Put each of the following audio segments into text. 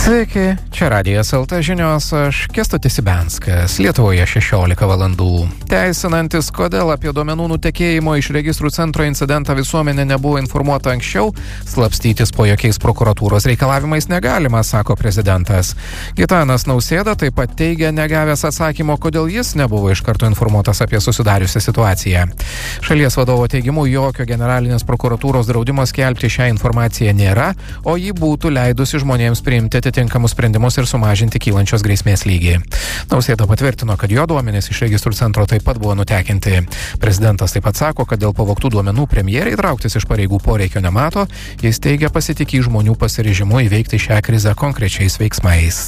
Sveiki, čia Radijas LT žinios, aš Kęstutis Ibenskas, Lietuvoje 16 valandų. Teisinantis, kodėl apie duomenų nutekėjimo iš registrų centro incidentą visuomenė nebuvo informuota anksčiau, slapstytis po jokiais prokuratūros reikalavimais negalima, sako prezidentas. Gitanas Nausėda taip pat teigia negavęs atsakymo, kodėl jis nebuvo iš karto informuotas apie susidariusią situaciją. Šalies vadovo teigimu, jokio generalinės prokuratūros draudimo skelbti šią informaciją nėra, o jį būtų leidusi žmonėms priimti atitinkamus sprendimus ir sumažinti kylančios grėsmės lygį. Nausėda patvirtino, kad jo duomenys iš registrų centro taip pat buvo nutekinti. Prezidentas taip pat sako, kad dėl pavogtų duomenų premjerai trauktis iš pareigų poreikio nemato, jis teigia pasitikį žmonių pasiryžimu įveikti šią krizę konkrečiais veiksmais.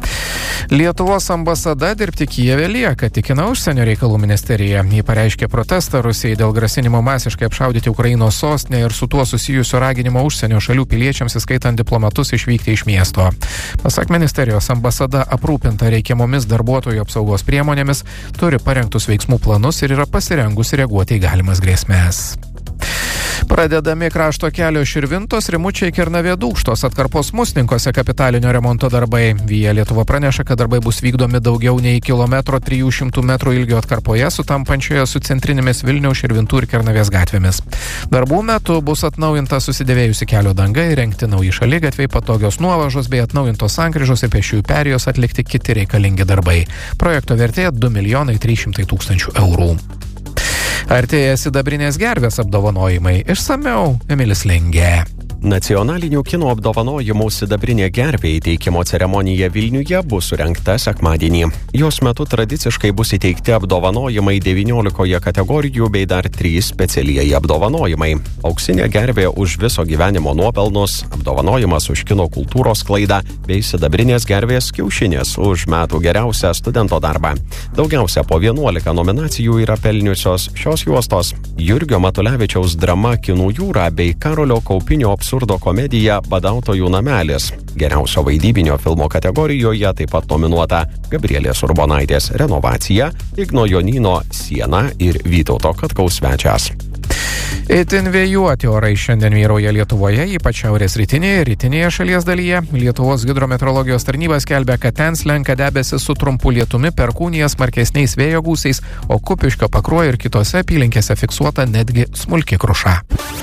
Lietuvos ambasada dirbti Kijeve lieka, tikina užsienio reikalų ministerija. Ji pareiškė protestą Rusijai dėl grasinimo masiškai apšaudyti Ukrainos sostinę ir su tuo susijusio raginimo užsienio šalių piliečiams, įskaitant diplomatus, išvykti iš miesto. Pasak ministerijos, ambasada aprūpinta reikiamomis darbuotojų apsaugos priemonėmis, turi parengtus veiksmų planus ir yra pasirengusi reaguoti į galimas grėsmes. Pradedami krašto kelio Širvintos, Rimučiai, Kernavė, Dūkštos atkarpos Musninkose kapitalinio remonto darbai. Via Lietuva praneša, kad darbai bus vykdomi daugiau nei 1,300 m ilgio atkarpoje, sutampančioje su centrinėmis Vilniaus, Širvintų ir Kernavės gatvėmis. Darbų metu bus atnaujinta susidėvėjusi kelio danga, įrengti nauji šaligatviai, patogios nuovažos bei atnaujintos sankryžos ir pėsčiųjų perėjos, atlikti kiti reikalingi darbai. Projekto vertė 2 300 000 eurų. Artėja sidabrinės gervės apdovanojimai. Išsamiau Emilis Lingė. Nacionalinių kino apdovanojimų sidabrinė gervė įteikimo ceremonija Vilniuje bus surengta sekmadienį. Jos metu tradiciškai bus įteikti apdovanojimai 19 kategorijų bei dar 3 specialieji apdovanojimai. Auksinė gervė už viso gyvenimo nuopelnus, apdovanojimas už kino kultūros sklaidą bei sidabrinės gervės kiaušinės už metų geriausią studento darbą. Daugiausia po 11 nominacijų yra pelniusios šios juostos: Jurgio Matulevičiaus drama Kinų jūra bei Karolio Kaupinio absurdo komedija Badautojų namelis. Geriausio vaidybinio filmo kategorijoje taip pat nominuota Gabrielės Urbonaitės Renovacija, Igno Jonyno Siena ir Vytauto Katkaus Svečias. Itin vėjuoti orai šiandien vyrauja Lietuvoje, ypač šiaurės rytinėje ir rytinėje šalies dalyje. Lietuvos hidrometeorologijos tarnyba skelbia, kad ten slenka debesis su trumpu lietumi, perkūnija, smarkesniais vėjo gūsiais, o Kupiškio, Pakruojo ir kitose apylinkėse fiksuota netgi smulki kruša.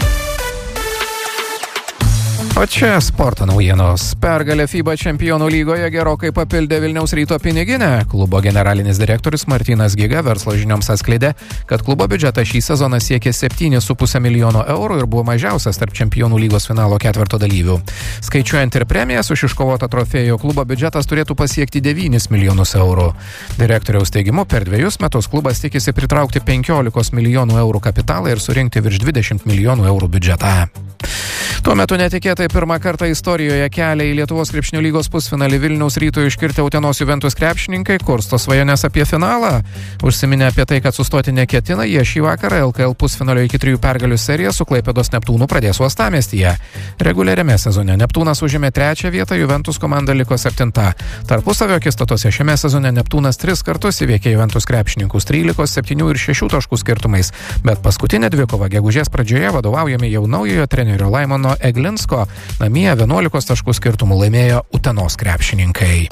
O čia sporto naujienos. Pergalė FIBA čempionų lygoje gerokai papildė Vilniaus Ryto piniginę. Klubo generalinis direktorius Martynas Giga verslo žinioms atskleidė, kad klubo biudžetas šį sezoną siekė 7,5 milijono eurų ir buvo mažiausias tarp čempionų lygos finalo ketverto dalyvių. Skaičiuojant ir premijas už iškovotą trofėjų, klubo biudžetas turėtų pasiekti 9 milijonus eurų. Direktoriaus teigimu, per 2 metus klubas tikisi pritraukti 15 milijonų eurų kapitalą ir surinkti virš 20 milijonų eurų biudžetą. Tuo metu netikėtai pirmą kartą istorijoje kelią į Lietuvos krepšinio lygos pusfinalį Vilniaus Rytui iškirtę Utenos Juventus krepšininkai kursto svajones apie finalą. Užsiminė apie tai, kad sustoti neketina, jie šį vakarą LKL pusfinalio iki 3 pergalių seriją su Klaipėdos Neptūnu pradės uostamiestyje. Reguliariame sezone Neptūnas užėmė 3 vietą, Juventus komanda liko 7. Tarpusavio akistatose šiame sezone Neptūnas 3 kartus įveikė Juventus krepšininkus 13, 7 ir 6 taškų skirtumais, bet paskutinė dvikova gegužės pradžioje vadovaujami jau naujojo trenerio Laimono Eglinsko namie 11 taškų skirtumų laimėjo Utenos krepšininkai.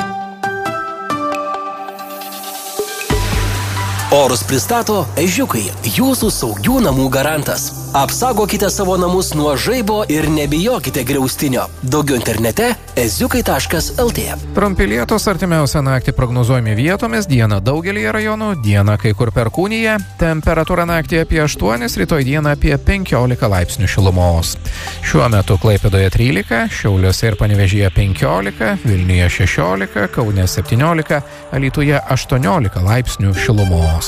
Orus pristato Ežiukai, jūsų saugių namų garantas. Apsaugokite savo namus nuo žaibo ir nebijokite griaustinio. Daugiau internete eziukai.lt. Trumpi lietūs artimiausią naktį prognozuojami vietomis, dieną daugelyje rajonų, dieną kai kur perkūnija, temperatūra naktį apie 8, rytoj dieną apie 15 laipsnių šilumos. Šiuo metu Klaipėdoje 13, Šiauliuose ir Panevėžyje 15, Vilniuje 16, Kaune 17, Alytuje 18 laipsnių šilumos.